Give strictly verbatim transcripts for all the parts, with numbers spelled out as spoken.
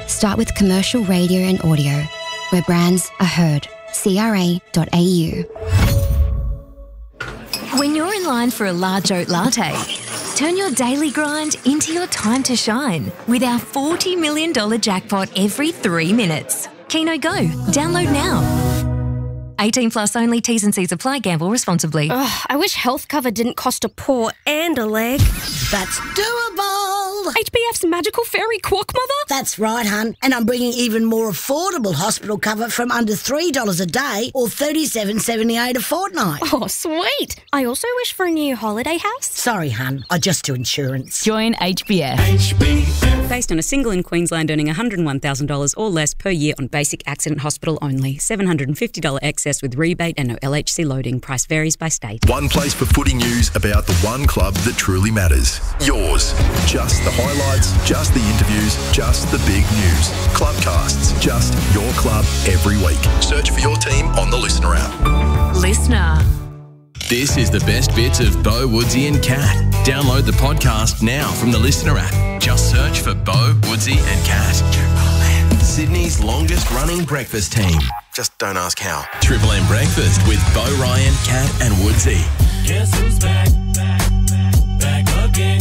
Start with commercial radio and audio, where brands are heard. C R A dot A U. When you're in line for a large oat latte, turn your daily grind into your time to shine with our forty million dollars jackpot every three minutes. Keno Go. Download now. eighteen plus only. T's and C's apply. Gamble responsibly. Ugh, I wish health cover didn't cost a paw and a leg. That's doable. H B F's magical fairy quack mother? That's right, hun. And I'm bringing even more affordable hospital cover from under three dollars a day or thirty-seven seventy-eight a fortnight. Oh, sweet. I also wish for a new holiday house. Sorry, hun. I just do insurance. Join H B F. H B F. Based on a single in Queensland earning one hundred one thousand dollars or less per year on basic accident hospital only. seven hundred fifty dollars excess with rebate and no L H C loading. Price varies by state. One place for footy news about the one club that truly matters. Yours. Just the highlights, just the interviews, just the big news. Clubcasts. Just your club every week. Search for your team on the Listener app. Listener. This is the best bits of Bo, Woodsy and Cat. Download the podcast now from the Listener app. Just search for Bo, Woodsy and Cat. Sydney's longest running breakfast team. Just don't ask how. Triple M Breakfast with Bo, Ryan, Cat and Woodsy. Guess who's back, back, back, back again.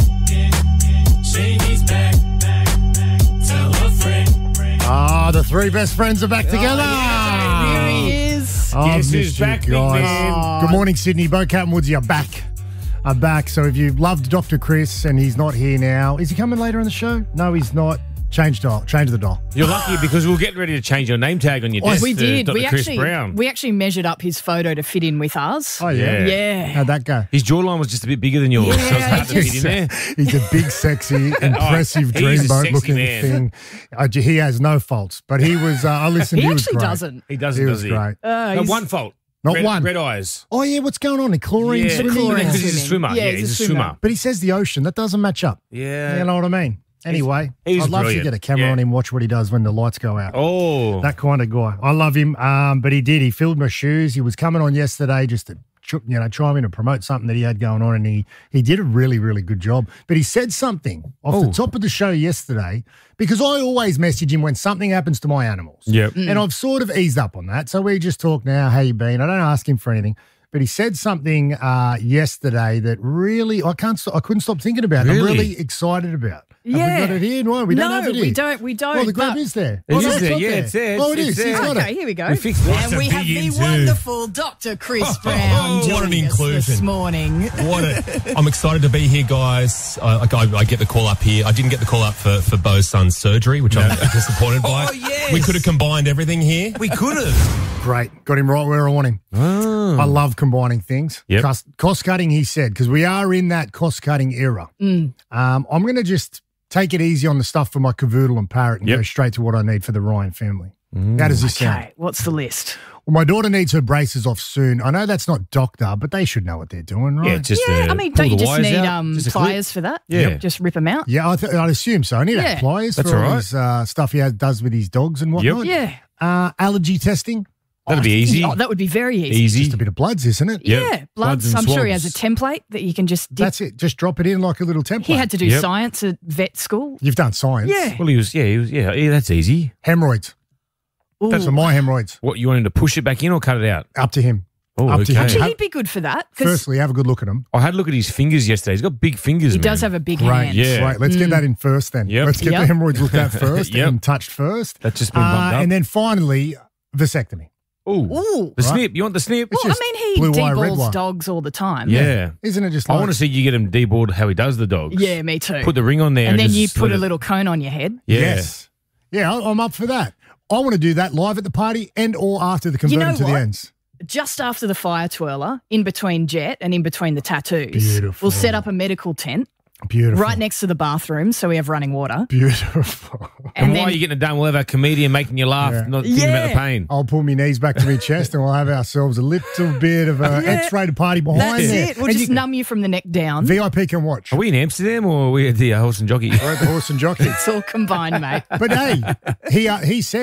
Shady's back, back, back. Tell a friend. Ah, the three best friends are back together. Oh, yeah. Here he is. Oh, Guess who's who's back, big guys. man? Good morning, Sydney. Bo, Cat and Woodsy are back. Are back. So if you've loved Doctor Chris and he's not here now, is he coming later in the show? No, he's not. Change dial. Change the dial. You're lucky because we were getting ready to change your name tag on your Oh, desk. We to did. Doctor We Chris actually Brown. we actually measured up his photo to fit in with ours. Oh, yeah. Yeah. How'd that go? His jawline was just a bit bigger than yours, so it's hard to fit in there. He's a big, sexy, impressive Oh, he's a dreamboat sexy looking man. thing. Uh, he has no faults, but he was, uh, I listened, He he, was actually great. doesn't. He doesn't, He does was he? great. Uh, No, he's- one fault. Not red, one. Red eyes. Oh, yeah, what's going on? The chlorine Yeah, swimming? chlorine because he's a swimming. swimmer. Yeah, Yeah, he's he's a a swimmer. swimmer. But he says the ocean. That doesn't match up. Yeah. You know what I mean? Anyway, he's I'd love brilliant. to get a camera Yeah. on him, watch what he does when the lights go out. Oh. That kind of guy. I love him. Um, but he did. He filled my shoes. He was coming on yesterday just to, ch- you know, chime in and promote something that he had going on, and he he did a really, really good job. But he said something off Oh. the top of the show yesterday, because I always message him when something happens to my animals. Yep. And I've sort of eased up on that. So we just talk now, how you been? I don't ask him for anything. But he said something uh, yesterday that really, I can't, st- I couldn't stop thinking about. Really? I'm really excited about. Have Yeah. we got it here? No, we don't no, have it here. we don't. We don't. Oh, the grab but- is there. It oh, is no, it's there. not Yeah, it's there. Oh, it It's is. there. He's got Okay, it. here we go. We fixed it. And we have the wonderful Doctor Chris Brown What an joining us this inclusion. morning. What a, I'm excited to be here, guys. I, I, I get the call up here. I didn't get the call up for, for Bo's son's surgery, which I'm disappointed by. Oh, yes. We could have combined everything here. We could have. Great. Got him right where I want him. Oh. I love combining things. Yep. Cost, cost cutting, he said, because we are in that cost cutting era. Um, I'm going to just take it easy on the stuff for my cavoodle and parrot and Yep. go straight to what I need for the Ryan family. How does this sound? Okay, what's the list? Well, my daughter needs her braces off soon. I know that's not doctor, but they should know what they're doing, right? Yeah, just Yeah, uh, I mean, pull don't you the just wires need out, um, just a clip. pliers for that? Yeah. Just rip them out? Yeah, I th- I'd assume so. I need to Yeah. have pliers That's for all all right. his uh, stuff he has, does with his dogs and whatnot. Yeah. Uh, allergy testing. That'd be easy. Oh, that would be very easy. Easy. Just a bit of bloods, isn't it? Yep. Yeah, bloods. Bloods and I'm sure he has a swabs. template that you can just dip. That's it. Just drop it in like a little template. He had to do Yep. science at vet school. You've done science. Yeah. Well, he was, yeah, he was, yeah, yeah, that's easy. Hemorrhoids. That's Ooh. for my hemorrhoids. What, you want him to push it back in or cut it out? Up to him. Oh, Up to okay. him. Actually, Have- he'd be good for that. 'cause Firstly, have a good look at him. I had a look at his fingers yesterday. He's got big fingers, he man. does have a big Right, hand. Yeah. right. Let's get that in first then. Yep. Let's get Yep. the hemorrhoids looked at first Yep. and touched first. That's just been Uh, bumped up. and then finally, vasectomy. Ooh. Ooh. The Right. snip. You want the snip? Well, I just mean, he blue wire, red deballs wire. dogs all the time. Yeah. Isn't it just I like... want to see you get him deballed how he does the dogs. Yeah, me too. Put the ring on there. and then just you put let a it- little cone on your head. Yeah. Yes. Yeah, I- I'm up for that. I want to do that live at the party and or after the converting know to the what? ends. Just after the fire twirler, in between Jet and in between the tattoos, Beautiful. we'll set up a medical tent Beautiful. right next to the bathroom so we have running water. Beautiful. And, And while then- you're getting it done, we'll have our comedian making you laugh, Yeah. not thinking about the Yeah. pain. I'll pull my knees back to my chest and we'll have ourselves a little bit of a Yeah. X-rated party behind That's there. it. We'll And just you- numb you from the neck down. V I P can watch. Are we in Amsterdam or are we at the uh, horse and jockey? We're at the horse and jockey. It's all combined, mate. But hey, he uh, he said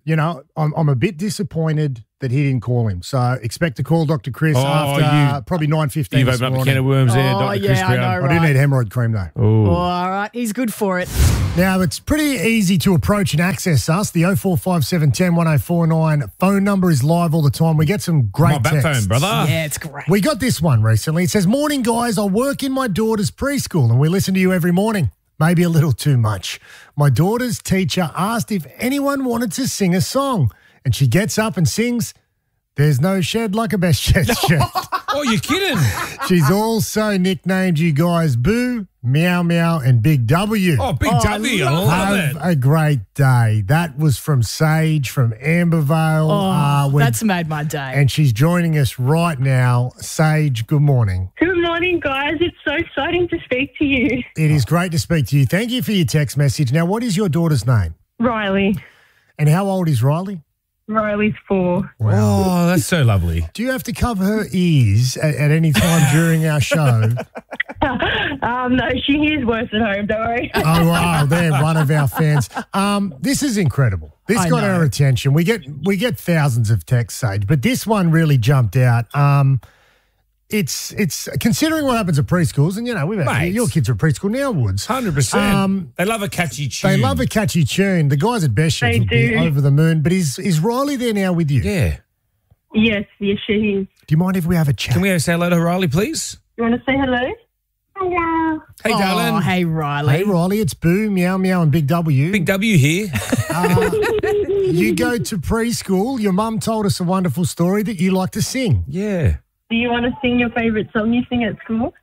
you know, I'm, I'm a bit disappointed that he didn't call him. So expect to call Doctor Chris Oh, after you- uh, probably nine fifteen You've this opened up a morning. can of worms there, Oh, Doctor yeah, Chris I Brown. know, I do right. need hemorrhoid cream, though. Ooh. Oh, all right, he's good for it. Now, it's pretty easy to approach and access us. The oh four five seven, one oh, one oh four nine phone number is live all the time. We get some great My bat texts. phone, brother. Yeah, it's great. We got this one recently. It says, morning, guys. I work in my daughter's preschool and we listen to you every morning. Maybe a little too much. My daughter's teacher asked if anyone wanted to sing a song and she gets up and sings, "There's no shed like a best shed shed." Oh, you're kidding. She's also nicknamed you guys Boo, Meow Meow, and Big W. Oh, Big W. I love Have it. a great day. That was from Sage from Ambervale. Oh, Uh, we're- that's made my day. and she's joining us right now. Sage, good morning. Good morning, guys. It's so exciting to speak to you. It is great to speak to you. Thank you for your text message. Now, what is your daughter's name? Riley. And how old is Riley? Riley's four. Oh, that's so lovely. Do you have to cover her ears at, at any time during our show? um, no, she hears worse at home, don't worry. Oh, wow, they're one of our fans. Um, this is incredible. This I got know. our attention. We get we get thousands of texts, Sage, but this one really jumped out. Um, it's it's considering what happens at preschools, and you know, we've had, Mate. your kids are at preschool now, Woods. one hundred percent. Um, they love a catchy tune. They love a catchy tune. The guys at Best Chefs They will be do. over the moon. But is is Riley there now with you? Yeah. Yes, yes, she is. Do you mind if we have a chat? Can we say hello to Riley, please? You want to say hello? Hello. Hey, Oh, darling. hey, Riley. Hey, Riley, it's Boo, Meow Meow, and Big W. Big W here. Uh, you go to preschool. Your mum told us a wonderful story that you like to sing. Yeah. Do you want to sing your favourite song you sing at school?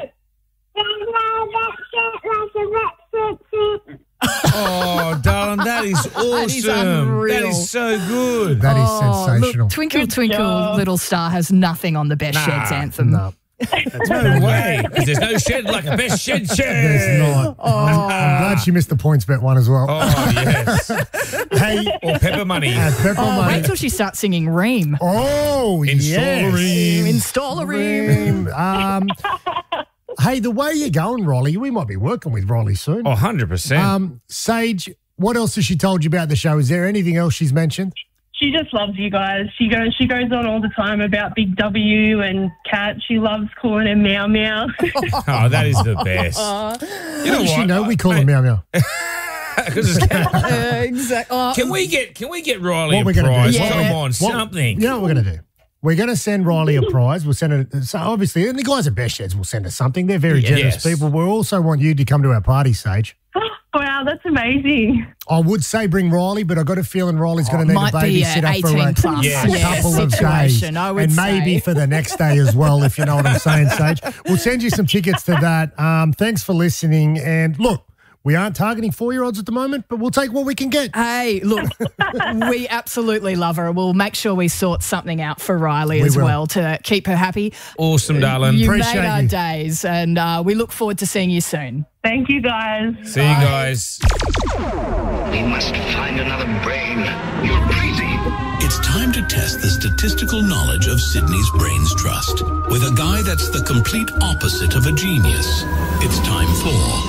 Oh, darling, that is awesome. is unreal. That is so good. That is Oh, sensational. Look, Twinkle, Good Twinkle, job. Little Star has nothing on the Best Nah, Sheds anthem. No, No way. Because there's no shed like a best shed shed. there's not. I'm, I'm glad she missed the points bet one as well. Oh, yes. Hey, Or pepper money. uh, Pepper Oh, Money. wait till she starts singing Ream. Oh, Install yes. Ream. Install a Ream. Ream. Um, hey, the way you're going, Riley, we might be working with Riley soon. Oh, one hundred percent. Um, Sage, what else has she told you about the show? Is there anything else she's mentioned? She just loves you guys. She goes she goes on all the time about Big W and Cat. She loves calling him Meow Meow. Oh, that is the best. You know How does she what? know we call Mate, him Meow Meow? 'cause it's- Uh, exactly. Oh, Can we get can we get Riley What a we're gonna prize? do? Yeah. Come on, What- something. You know what we're going to do? We're going to send Riley a prize. We'll send it. So obviously, and the guys at Best Sheds will send us something. They're very generous Yes. people. We also want you to come to our party, Sage. Wow, that's amazing. I would say bring Riley, but I got a feeling Riley's going to need a might be a babysitter for eighteen a, plus, a yeah, couple of days, situation, I would and maybe say. for the next day as well, if you know what I'm saying, Sage. We'll send you some tickets to that. Um, thanks for listening. And look, we aren't targeting four-year-olds at the moment, but we'll take what we can get. Hey, look, we absolutely love her. We'll make sure we sort something out for Riley We as will. well to keep her happy. Awesome, darling. You Appreciate made our you. days, and uh, we look forward to seeing you soon. Thank you, guys. See you guys. We must find another brain. You're crazy. It's time to test the statistical knowledge of Sydney's Brains Trust with a guy that's the complete opposite of a genius. It's time for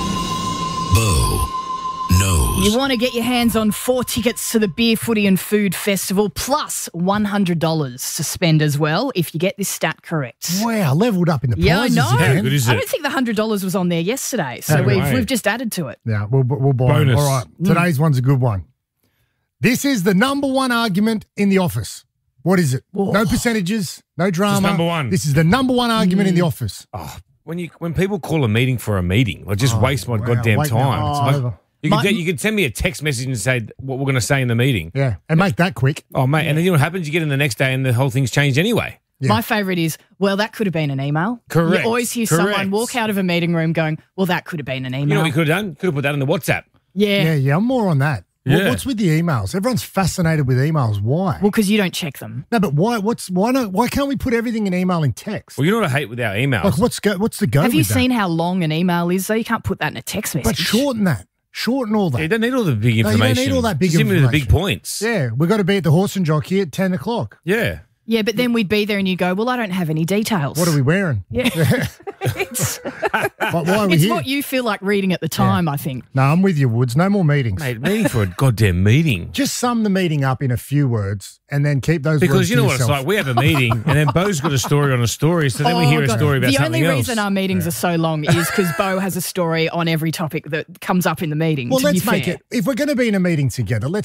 Bo Knows. You want to get your hands on four tickets to the Beer, Footy and Food Festival plus one hundred dollars to spend as well if you get this stat correct. Wow, leveled up in the Yeah, I prizes know. again. How good is I it? don't think the one hundred dollars was on there yesterday, so No we've, way. we've just added to it. Yeah, we'll, we'll buy it. Bonus. All right, today's one's a good one. This is the number one argument in the office. What is it? No percentages, no drama. number one. This is the number one argument in the office. Oh, when you when people call a meeting for a meeting, like just Oh, waste my wow. goddamn Wait, no, time. it's It's like- over. you, My- could, you could send me a text message and say what we're going to say in the meeting. Yeah, and make that quick. Oh, mate. And then you know what happens? You get in the next day and the whole thing's changed anyway. Yeah. My favourite is, well, that could have been an email. Correct. You always hear Correct. someone walk out of a meeting room going, well, that could have been an email. You know what we could have done? Could have put that in the WhatsApp. yeah. Yeah, yeah, I'm more on that. What- Yeah. What's with the emails? Everyone's fascinated with emails. Why? Well, because you don't check them. No, but why? What's why not? Why can't we put everything in email in text? Well, you know what I hate with our emails? Like, what's go? What's the go? Have you with that? seen how long an email is, though? You can't put that in a text message. But shorten that. Shorten all that. You don't need all the big No, you information. don't need all that big Just give me the big information. points. Yeah, we've got to be at the horse and jockey at ten o'clock. Yeah. Yeah, but then we'd be there and you go, well, I don't have any details. What are we wearing? Yeah. it's Why are we it's here? what you feel like reading at the time, I think. No, I'm with you, Woods. No more meetings. Mate, meeting for a goddamn meeting. Just sum the meeting up in a few words and then keep those words Because you to know what it's yourself. like. We have a meeting and then Bo's got a story on a story, so then we Oh, hear a God. story about the something only else. reason our meetings are so long is because Bo has a story on every topic that comes up in the meeting. Well, to let's be make fair. it. If we're going to be in a meeting together, let's